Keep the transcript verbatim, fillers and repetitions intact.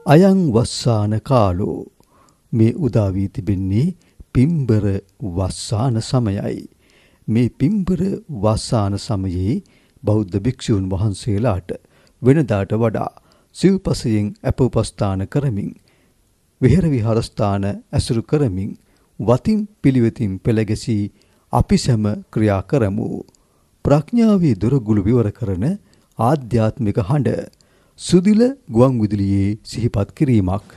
අයං වස්සාන කාලෝ මේ උදා වී තිබෙන්නේ පිම්බර වස්සාන සමයයි. මේ පිම්බර වස්සාන සමයේ බෞද්ධ භික්ෂූන් වහන්සේලාට වෙනදාට වඩා සිව්පසයෙන් අපෝපස්ථාන කරමින් විහෙර විහාරස්ථාන ඇසුරු කරමින් වතින් පිළිවෙතින් පෙළගැසී අපි සැම ක්‍රියා කරමු. ප්‍රඥාවේ දොරගුළු විවර කරන ආධ්‍යාත්මික හඬ සුදිල ගුවන් විදුලියේ සිහිපත් කිරීමක්.